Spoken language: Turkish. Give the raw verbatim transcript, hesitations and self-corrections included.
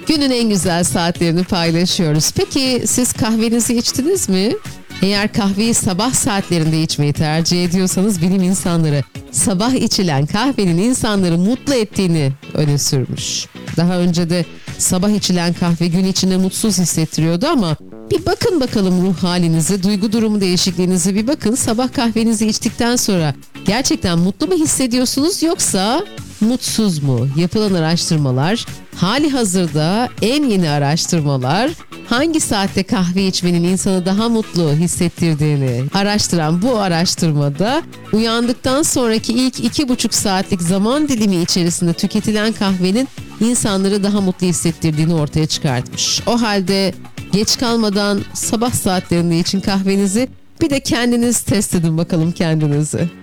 Günün en güzel saatlerini paylaşıyoruz. Peki siz kahvenizi içtiniz mi? Eğer kahveyi sabah saatlerinde içmeyi tercih ediyorsanız bilim insanları sabah içilen kahvenin insanları mutlu ettiğini öne sürmüş. Daha önce de sabah içilen kahve gün içinde mutsuz hissettiriyordu ama bir bakın bakalım ruh halinizi, duygu durumu değişikliğinizi bir bakın. Sabah kahvenizi içtikten sonra gerçekten mutlu mu hissediyorsunuz yoksa mutsuz mu? Yapılan araştırmalar, hali hazırda en yeni araştırmalar hangi saatte kahve içmenin insanı daha mutlu hissettirdiğini araştıran bu araştırmada uyandıktan sonraki ilk iki buçuk saatlik zaman dilimi içerisinde tüketilen kahvenin insanları daha mutlu hissettirdiğini ortaya çıkartmış. O halde geç kalmadan sabah saatlerinde için kahvenizi, bir de kendiniz test edin bakalım kendinizi.